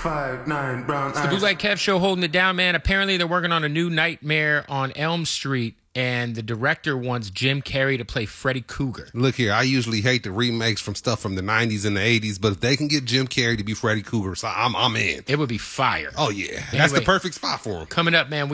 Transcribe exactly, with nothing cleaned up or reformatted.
Five, nine, brown It's the eyes. Bootleg Kev Show holding it down, man. Apparently, they're working on a new Nightmare on Elm Street, and the director wants Jim Carrey to play Freddy Krueger. Look here, I usually hate the remakes from stuff from the nineties and the eighties, but if they can get Jim Carrey to be Freddy Krueger, so I'm, I'm in. It would be fire. Oh, yeah. That's the Anyway. perfect spot for him. Coming up, man.